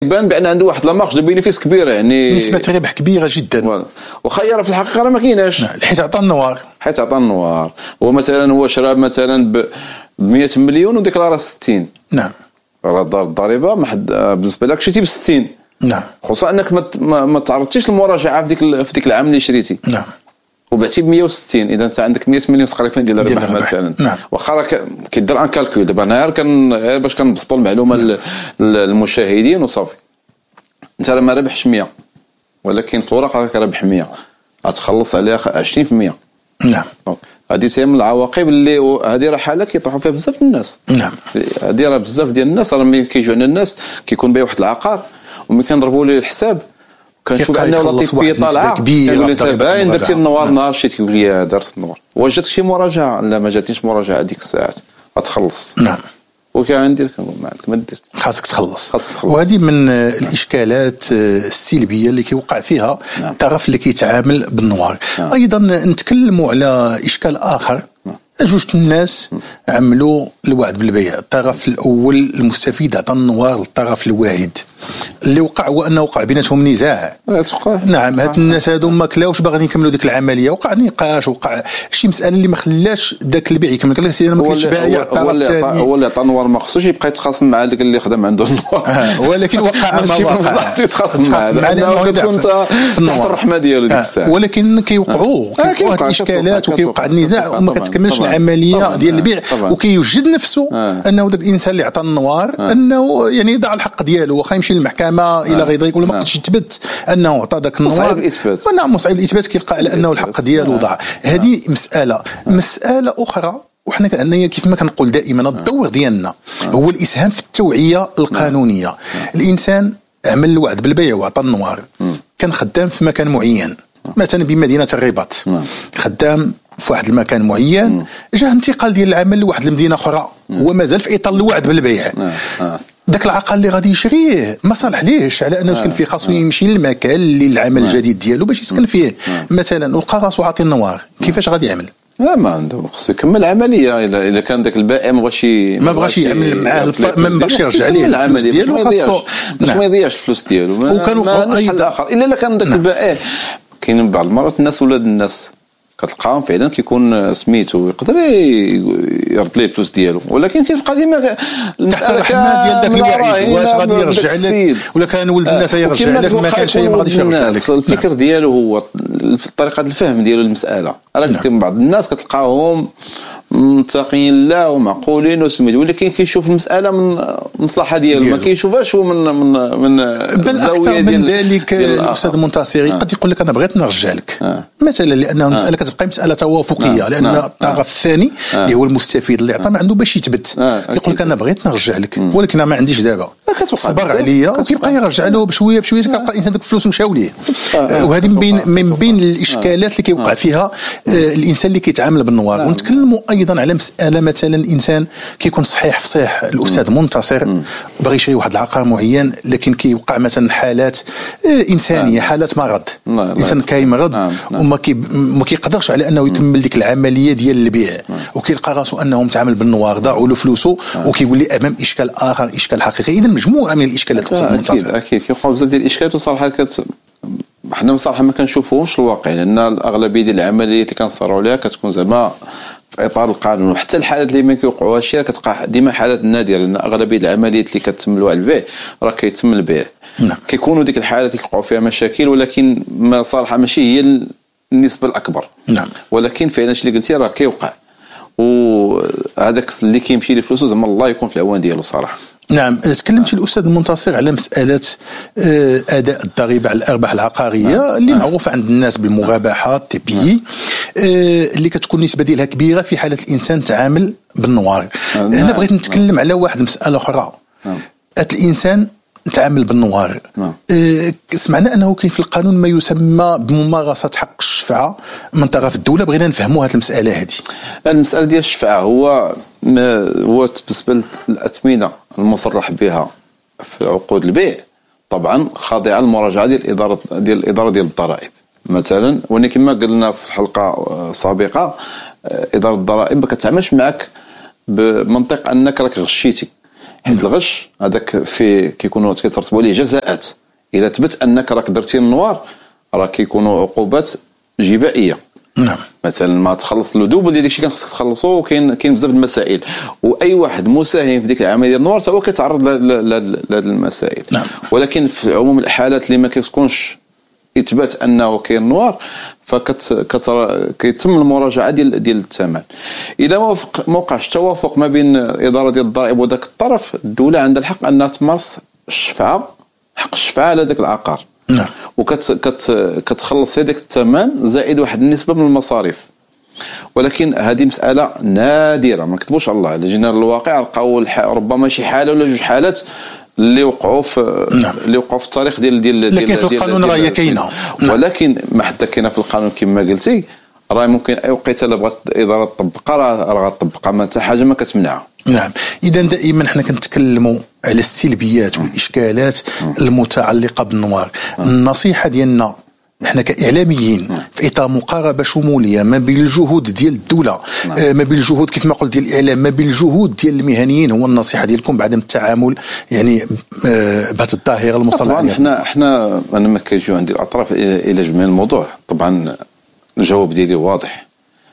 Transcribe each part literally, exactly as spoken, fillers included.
يبان بان عنده واحد لا مارج دو بينيفيس كبيره، يعني نسبه ربح كبيره جدا. وخير في الحقيقه راه ما كايناش، حيت عطى النوار حيت عطى النوار. هو مثلا هو شراب مثلا ب مئة مليون وديكلارا ستين. نعم. راه دار الضريبه ما حد بالنسبه لك شريتي ب ستين. نعم. خصوصا انك ما ما تعرضتيش للمراجعه في ديك في ديك العام اللي شريتي. نعم. وبعتي ب مئة وستين، اذا انت عندك مئة مليون تقريبا ديال الربح مثلا. نعم. واخا راه كيدير ان كالكول دابا انا غير كان غير باش كنبسطوا المعلومه نعم. للمشاهدين وصافي. انت راه ما ربحش مئة، ولكن في الورق راك رابح مئة، غتخلص عليها عشرين في المئة. نعم. هذه هي من العواقب اللي هذه راه حاله كيطيحوا فيها بزاف الناس. نعم. هذه راه بزاف ديال الناس راه ملي كيجيو عندنا الناس كيكون بايع واحد العقار وملي كنضربوا ليه الحساب كنشوف عندنا لطيفيه طالعه كيقول لي انت باين درتي النوار نهار شيت، كيقول لي درت النوار. واش جاتك شي مراجعه؟ لا ما جاتنيش مراجعه هذيك الساعات، غتخلص. نعم. وكان ندير ما عندك ما دير، خاصك تخلص. خاصك تخلص. وهذه من الاشكالات السلبيه اللي كيوقع فيها نعم. الطرف اللي كيتعامل بالنوار. نعم. ايضا نتكلموا على اشكال اخر. نعم. جوج الناس عملوا الوعد بالبيع، الطرف الاول المستفيد عطى النوار للطرف الواعد. اللي وقع هو انه وقع بيناتهم نزاع. نعم. هاد الناس هادو ما كلاوش باغيين يكملوا ديك العمليه، وقع نقاش، وقع شي مساله اللي ما خلاش داك البيع يكمل. قال لك سيدي انا ما كنتش بايع الطرف الثاني، هو اللي عطى النوار ما خصوش يبقى يتخاصم مع داك اللي خدم عنده النوار. آه. ولكن وقع ما وقع يتخاصم معاه لانه كتكون انت تحت الرحمه ديالو ديك الساعه. ولكن كيوقعوا كيوقعوا هاد الاشكالات وكيوقع النزاع وما كتكملش العمليه ديال البيع، وكيوجد نفسه انه داك الانسان اللي عطى النوار انه يعني ضاع الحق ديالو، واخا يمشي للمحكمه الى غير ذلك ولا ما قدش يثبت انه عطى داك النوار. صعيب الاثبات. نعم صعيب الاثبات، كيلقى على انه الحق ديالو ضاع. هذه مساله. مساله اخرى وحنا كأننا كيف ما كنقول دائما الدور ديالنا هو الاسهام في التوعيه القانونيه. الانسان عمل الوعد بالبيع وعطى النوار، كان خدام في مكان معين مثلا بمدينه الرباط، خدام في واحد المكان معين، جاه انتقال ديال العمل لواحد المدينه اخرى ومازال في اطار الوعد بالبيع. داك العقار اللي غادي يشريه ما صالح ليش على انه يسكن فيه، خاصو يمشي للمكان اللي العمل الجديد ديالو باش يسكن فيه مثلا، ولقى راسو عاطي النوار، كيفاش غادي يعمل؟ لا ما عنده، خصو يكمل العمليه. الا الا كان داك البائع ما بغاش ما بغاش يعمل معاه، ما بغاش يرجع عليه الفلوس ديالو، خاصو باش ما يضيعش الفلوس ديالو. وكان وقع اي حل اخر الا كان داك البائع. كاين بعض المرات الناس ولاد الناس كتلقاهم فعلا كيكون سميتو يقدر يرد ليه الفلوس ديالو، ولكن كيبقى ديما تحت الرحمه ديال داك الواعد. واش غادي يرجع لك ولا كان ولد الناس يرجع لك؟ ما كان شيء ما غاديش يرجع لك. الفكر ديالو هو طريقه الفهم ديالو للمساله. راه كاين بعض الناس كتلقاهم متقين لا ومعقولين وسميت، ولكن كيشوف المساله من المصلحه ديالو، ما كيشوفهاش هو من من من الزاويه ديال ذلك. الاستاذ منتصر قد يقول لك انا بغيت نرجع لك آه. مثلا لانه المساله كتبقى مساله توافقيه، آه. لان آه. الطرف الثاني آه. اللي هو المستفيد اللي عطى ما عنده باش يثبت، آه. يقول لك انا بغيت نرجع لك م. ولكن انا ما عنديش دابا، صبر عليا، وكيبقى يرجع له بشويه بشويه، كيلقى الانسان داك الفلوس مشاو ليه. آه. وهذه من بين من بين الاشكالات اللي كيوقع فيها آه. الانسان اللي كيتعامل بالنوار. ونتكلموا ايضا على مساله مثلا الانسان كيكون صحيح فصيح الاستاذ منتصر باغي يشري واحد العقار معين، لكن كيوقع مثلا حالات انسانيه، حالات مرض، الانسان كيمرض وما كي ما كيقدرش على انه يكمل ديك العمليه ديال البيع، وكيلقى راسو انه متعامل بالنوار، ضاعوا له فلوسه، وكيقول لي امام اشكال اخر، اشكال حقيقي. اذا مجموعه من الاشكالات الاستاذ منتصر. اكيد اكيد كيوقعوا بزاف ديال الاشكالات، وصراحه كت حنا بصراحه ما كنشوفوهمش الواقع، لان الاغلبيه ديال العمليات اللي كنصاروا عليها كتكون زعما في اطار القانون. وحتى الحالات اللي ما كيوقعوهاش كتبقى ديما حالات نادره، لان اغلبيه العمليات اللي كتم الوعد البيع راه كيتم البيع. نعم. كيكونوا ديك الحالات كيوقعوا فيها مشاكل، ولكن ما صراحه ماشي هي النسبه الاكبر. نعم. ولكن فعلا اللي قلتي راه كيوقع، وهذاك اللي كيمشي لفلوسه زعما الله يكون في العوان ديالو صراحه. نعم. تكلمت الاستاذ المنتصر على مساله اداء الضريبه على الارباح العقاريه. نعم. اللي معروفه عند الناس بالمرابحه تي بي، اللي كتكون النسبه ديالها كبيره في حاله الانسان تعامل بالنوار. نعم. هنا بغيت نتكلم على واحد مساله اخرى. نعم. الانسان تعامل بالنوار. نعم. أه سمعنا انه كاين في القانون ما يسمى بممارسه حق الشفعه من طرف الدوله، بغينا نفهموا هذه المساله. هذه المساله ديال الشفعه هو هو بالنسبه للاثمنه المصرح بها في عقود البيع طبعا خاضعه للمراجعه ديال الاداره ديال الاداره ديال الضرائب مثلا. ولكن كما قلنا في حلقه سابقه، اداره الضرائب ما كتعاملش معك بمنطق انك راك غشيتي، حيت الغش هذاك في كيكونوا كيترتبوا عليه جزاءات. اذا ثبت انك راك درتي النوار راه كيكونوا عقوبات جبائيه. نعم. مثلا ما تخلص له دوبل ديال داكشي كان خصك تخلصو، وكاين كاين بزاف المسائل، واي واحد مساهم في ديك العمليه ديال النوار حتى هو كيتعرض لهذه المسائل. نعم. ولكن في عموم الحالات اللي ما كتكونش اثبات انه كاين نوار فكت كيتم المراجعه ديال ديال الثمن. اذا ما وفق ما وقعش توافق ما بين الاداره ديال الضرائب وذاك الطرف، الدوله عندها الحق انها تمارس الشفعه، حق الشفعه على ذاك العقار. نعم. وكت كت كتخلص هذاك الثمن زائد واحد النسبه من المصاريف. ولكن هذه مساله نادره، ما نكتبوش الله، الا جينا للواقع لقاو ربما شي حاله ولا جوج حالات اللي وقعوا في نعم. اللي وقعوا في التاريخ ديال ديال لكن ديال في القانون راه هي كاينه. ولكن ما حتى كاينه في القانون كما قلتي، راه ممكن اي وقيته الا بغات الاداره تطبقها راه غتطبقها، ما حتى حاجه ما كتمنعها. نعم. اذا دائما حنا كنتكلموا على السلبيات والاشكالات المتعلقه بالنوار. النصيحه ديالنا نحن كاعلاميين في اطار مقاربه شموليه ما بين الجهود ديال الدوله، آه ما بين الجهود كيف ما قلت ديال الاعلام، ما بين الجهود ديال المهنيين، هو النصيحه ديالكم بعدم التعامل يعني آه بهذه الظاهره المصطلحه. طبعا احنا احنا انا ما كيجيو عندي الاطراف الى جميع الموضوع. طبعا الجواب ديالي واضح،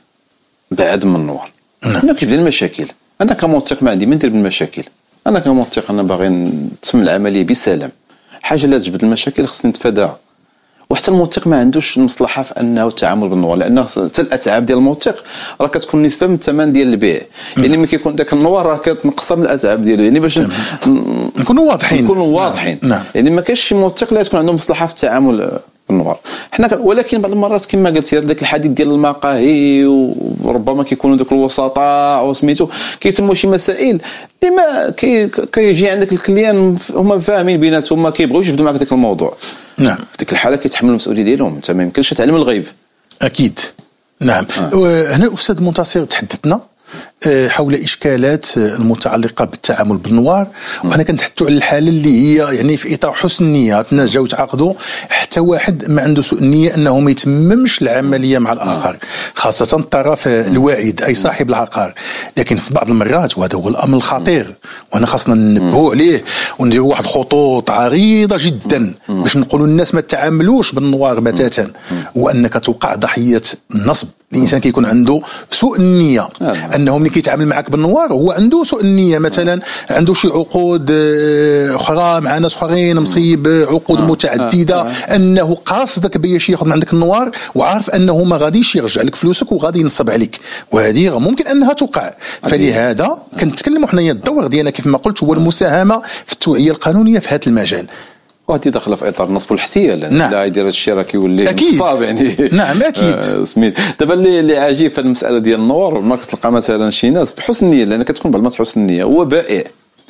بعد من النوار. انا كيف ديال المشاكل، انا كموثق ما عندي ما ندير بالمشاكل. انا كموثق انا باغي تتم العمليه بسلام، حاجه لا تجبد المشاكل خصني نتفاداها. وحتى الموثق ما عندوش المصلحه في انه التعامل بالنوار، لانه حتى الاتعاب ديال الموثق راه كتكون نسبه من الثمن ديال البيع. يعني ملي كيكون داك النوار راه كتنقصها من الاتعاب ديالو، يعني باش نكونوا واضحين نكونوا واضحين. نعم. يعني ما كاينش شي موثق لا تكون عنده مصلحه في التعامل بالنوار. حنا ولكن بعض المرات كما قلتي داك الحديث ديال المقاهي وربما كيكونوا دوك الوسطاء وسميتو كيتموا شي مسائل اللي ما كي كيجي عندك الكليان هما فاهمين بيناتهم، ما كيبغيوش يبداو معك داك الموضوع. نعم. في ديك الحاله كيتحملوا المسؤوليه ديالهم، انت ما يمكنش تعلم الغيب. اكيد. نعم. آه. هنا الاستاذ منتصر تحدثنا حول إشكالات المتعلقة بالتعامل بالنوار، وحنا كنتحدثوا على الحالة اللي هي يعني في إطار حسن النية، الناس جاو تعاقدوا حتى واحد ما عنده سوء النية أنه ما يتممش العملية مع الآخر، خاصة الطرف الواعد أي صاحب العقار. لكن في بعض المرات، وهذا هو الأمر الخطير وهنا خاصنا ننبهوا عليه ونديروا واحد خطوط عريضة جدا باش نقولوا الناس ما تعاملوش بالنوار بتاتا، وأنك توقع ضحية النصب. الانسان كيكون عنده سوء النيه، انه ملي كيتعامل معك بالنوار هو عنده سوء النيه، مثلا عنده شي عقود اخرى مع ناس اخرين، مصيب عقود متعدده، انه قاصدك باش ياخذ من عندك النوار وعارف انه ما غاديش يرجع لك فلوسك وغادي ينصب عليك، وهذه ممكن انها توقع. فلهذا كنتكلموا حنايا الدور ديالنا كيف ما قلت هو المساهمه في التوعيه القانونيه في هذا المجال. وهذه داخله في اطار النصب والاحتيال. نعم. لا يدير هذا الشيء راه كيولي نصاب يعني. نعم اكيد. آه سميت دابا اللي اللي عجيب في المساله ديال النوار، ما كتلقى مثلا شي ناس بحسن النيه، لان كتكون بعض المرات حسن النيه هو بائع،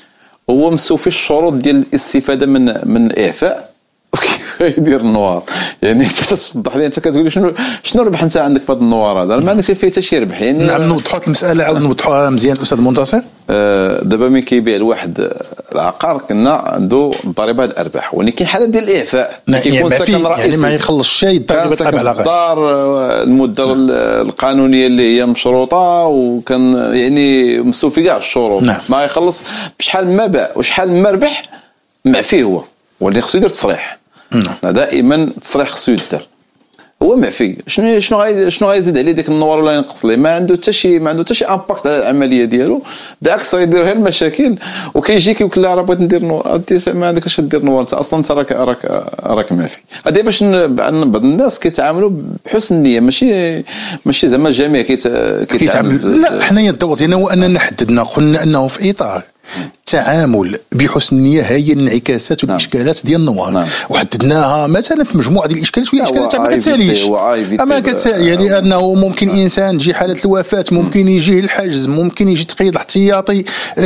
هو مسوفي الشروط ديال الاستفاده من من الاعفاء يدير النوار. يعني انت تصدح لي انت كتقول شنو شنو ربح انت عندك في هذا النوار هذا، ما عندكش فيه حتى شي ربح. يعني نعم نوضحوا المساله عاود نوضحوها مزيان استاذ منتصر. آه دابا ملي كيبيع الواحد العقار كنا عنده ضريبه الارباح، ولكن حاله ديال الاعفاء كيكون سكن رئيسي، يعني ما يخلص شيء ضريبه الارباح. الدار المده نعم. القانونيه اللي هي مشروطه وكان يعني مستوفي كاع الشروط. نعم. ما يخلص بشحال ما باع وشحال ما ربح معفيه هو، واللي خصو يدير تصريح. نعم. دائما التصريح خصو يدار، هو معفي. شنو شنو غاي شنو غيزيد عليه ديك النوار ولا ينقص ليه؟ ما عنده حتى شي ما عنده حتى شي امباكت على العمليه ديالو، بالعكس غيدير غير المشاكل. وكيجي كيقول له راه بغيت ندير نوار، انت ما عندكش دير نوار، انت اصلا انت راك راك راك معفي. هذه باش بعض الناس كيتعاملوا بحسن النيه، ماشي ماشي زعما الجميع كيتعامل. لا حنايا الدور ديالنا هو اننا حددنا قلنا انه في اطار التعامل بحسن النيه هي الانعكاسات والاشكالات ديال النوار. نعم. وحددناها مثلا في مجموعه ديال الاشكالات والاشكالات ما كتساليش، اما يعني انه ممكن انسان تجي حاله الوفاه، ممكن يجيه الحجز، ممكن يجي تقييد الاحتياطي،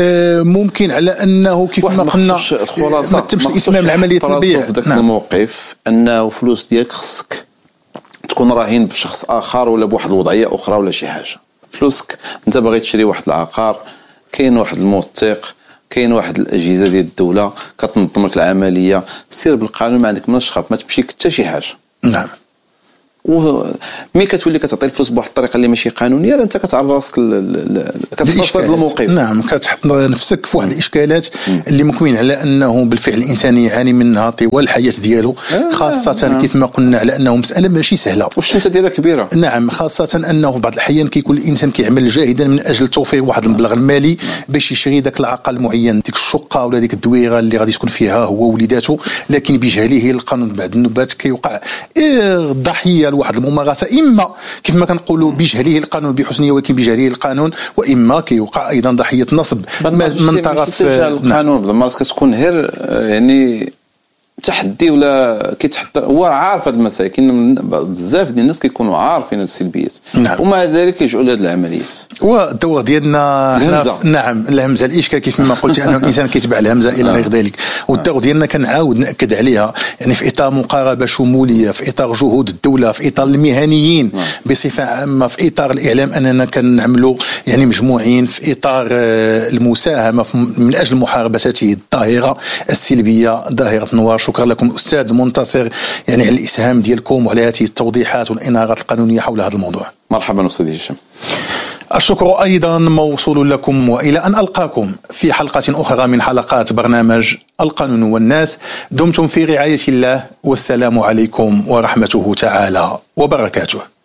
ممكن على انه كيف ما قلنا ما تمش الاتمام العمليه البيع. في ذاك نعم. الموقف انه فلوس ديالك خصك تكون راهين بشخص اخر ولا بواحد الوضعيه اخرى ولا شي حاجه. فلوسك انت باغي تشري واحد العقار، كاين واحد الموثق، كاين واحد الاجهزه ديال الدوله كتنظم لك العمليه، سير بالقانون، ما عندك مناش تخاف، ما تمشي حتى شي حاجه. نعم. ومي كتولي كتعطي الفلوس بواحد الطريقه اللي ماشي قانونيه، راه انت كتعرض راسك كتحط في هذا الموقف. نعم، كتحط نفسك في واحد الاشكالات اللي مكمن على انه بالفعل الانسان يعاني منها طوال الحياه ديالو، خاصه آه. كيف ما قلنا على انه مساله ماشي سهله والشمته ديالها كبيره. نعم، خاصه انه في بعض الاحيان كيكون الانسان كيعمل جاهدا من اجل توفير واحد المبلغ المالي باش يشري ذاك العقل المعين، ديك الشقه ولا ديك الدويره اللي غادي تكون فيها هو ووليداته، لكن بجهله القانون بعد النوبات كيوقع ضحيه لواحد الممارسه، اما كيف ما كنقولوا بجهله القانون بحسنيه ولكن بجهله القانون، واما كيوقع ايضا ضحيه نصب من طرف القانون. بالضبط مرات كتكون غير يعني تحدي ولا كيتحط هو عارف هذه المسائل، كاين بزاف ديال الناس كيكونوا عارفين هذه السلبيات. نعم. ومع ذلك كيجعلوا هذه العمليات. والدور ديالنا الهمزه. نعم، الهمزه الاشكال كيف ما قلت انه الانسان كيتبع الهمزه الى غير ذلك، والدور ديالنا كنعاود ناكد عليها، يعني في اطار مقاربه شموليه، في اطار جهود الدوله، في اطار المهنيين بصفه عامه، في اطار الاعلام اننا كنعملوا يعني مجموعين في اطار المساهمه من اجل محاربه هذه الظاهره السلبيه، ظاهره نوار. شكرا لكم أستاذ منتصر يعني على الإسهام ديالكم وعلى هذه التوضيحات والإنارات القانونية حول هذا الموضوع. مرحبا أستاذ هشام. الشكر أيضا موصول لكم، وإلى أن ألقاكم في حلقة أخرى من حلقات برنامج القانون والناس. دمتم في رعاية الله، والسلام عليكم ورحمته تعالى وبركاته.